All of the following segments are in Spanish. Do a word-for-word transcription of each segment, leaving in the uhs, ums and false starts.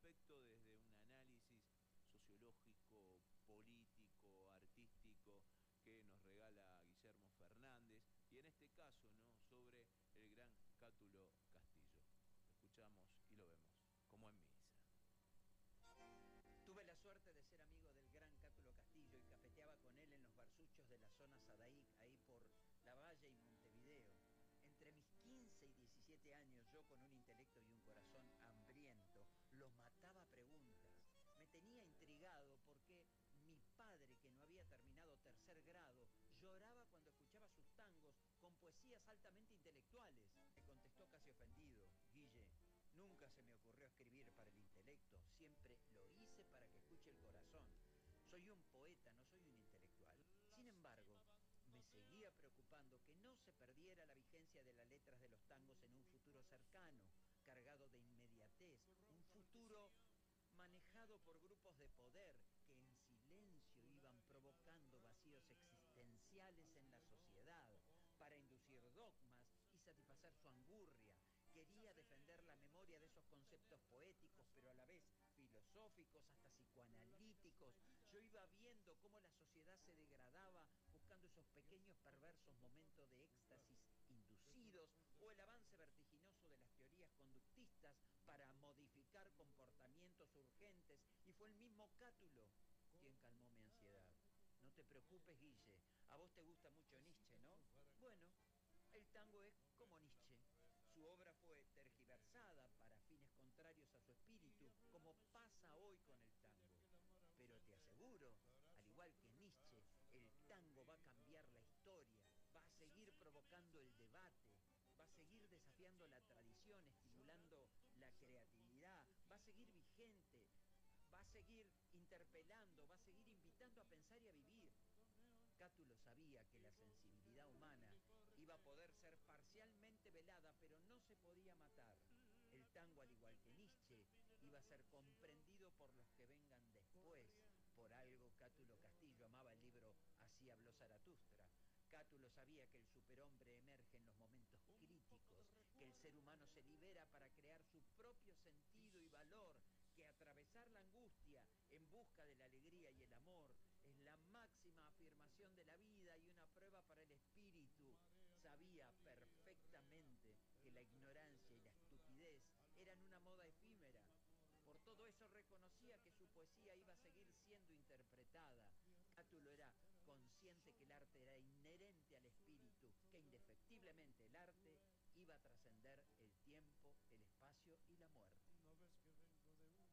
perfecto desde un análisis sociológico, político, artístico que nos regala Guillermo Fernández y en este caso, ¿no?, sobre el gran Cátulo Castillo. Lo escuchamos y lo vemos como en misa. Tuve la suerte de ser amigo del gran Cátulo Castillo y cafeteaba con él en los barsuchos de la zona Sadaic, ahí por La Valle y Montevideo. Entre mis quince y diecisiete años, yo con un intelecto y un corazón hambriento, lo mataba a preguntas. Me tenía intrigado porque mi padre, que no había terminado tercer grado, lloraba cuando escuchaba sus tangos con poesías altamente intelectuales. Me contestó casi ofendido: Guille, nunca se me ocurrió escribir para el intelecto, siempre lo hice para que escuche el corazón. Soy un poeta, no soy un intelectual. Sin embargo, me seguía preocupando que no se perdiera la vigencia de las letras de los tangos en un futuro cercano, cargado de inmediatez, un futuro manejado por grupos de poder que en silencio iban provocando vacíos existenciales en la sociedad para inducir dogmas y satisfacer su angurria. Quería defender la memoria de esos conceptos poéticos, pero a la vez filosóficos, hasta psicoanalíticos. Yo iba viendo cómo la sociedad se degradaba buscando esos pequeños perversos momentos de éxtasis inducidos o el avance vertiginoso de las teorías conductistas para modificar comportamientos urgentes. Y fue el mismo Cátulo quien calmó mi ansiedad. No te preocupes, Guille, a vos te gusta mucho Nietzsche, ¿no? Bueno, el tango es como Nietzsche. Su obra fue tergiversada para fines contrarios a su espíritu, como pasa hoy con el tango. Pero te aseguro, al igual que Nietzsche, el tango va a cambiar la historia, va a seguir provocando el debate, va a seguir desafiando la tradición, estimulando la creatividad, va a seguir vigente, va a seguir interpelando, va a seguir invitando a pensar y a vivir. Cátulo sabía que la sensibilidad humana iba a poder ser parcialmente velada, pero no se podía matar. El tango, al igual que Nietzsche, iba a ser comprendido por los que vengan después. Por algo Cátulo Castillo amaba el libro Así habló Zaratustra. Cátulo sabía que el superhombre emerge en los momentos críticos, que el ser humano se libera para crear su propio sentido y valor, que atravesar la angustia en busca de la alegría y el amor es la máxima afirmación de la vida y una prueba para el espíritu. Sabía perfectamente que la ignorancia y la estupidez eran una moda efímera. Por todo eso reconocía que su poesía iba a seguir siendo interpretada. Cátulo era consciente que el arte era inherente al espíritu, que indefectiblemente el arte iba a trascender el tiempo, el espacio y la muerte. ¿No ves que vengo de un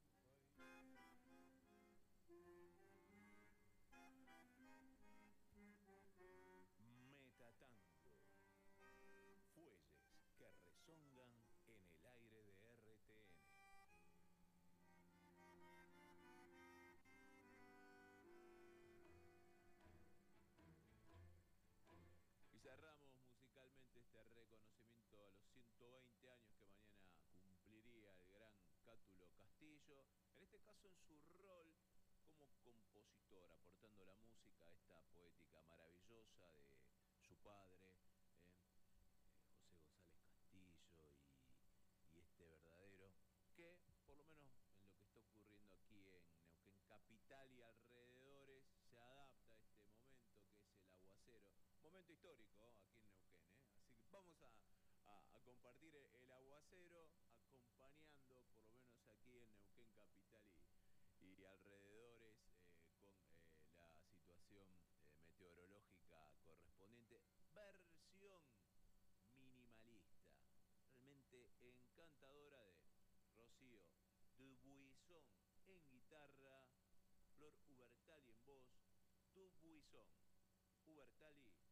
país? Metatango. Fuelles que rezongan en el aire de R T N. Y cerramos musicalmente este reconocimiento a los ciento veinte años que mañana cumpliría el gran Cátulo Castillo, en este caso en su rol como compositor, aportando la música a esta poética maravillosa de su padre, eh, José González Castillo, y, y este verdadero, que por lo menos en lo que está ocurriendo aquí en Neuquén Capital y alrededores, se adapta a este momento que es el aguacero. Momento histórico aquí en Neuquén, ¿eh? Así que vamos a, a, a compartir el aguacero, acompañando por lo menos aquí en Neuquén Capital y, y alrededores eh, con eh, la situación eh, meteorológica correspondiente. Versión minimalista, realmente encantadora, de Rocío Dubuisson en guitarra, Flor Ubertalli en voz, Dubuisson, Ubertalli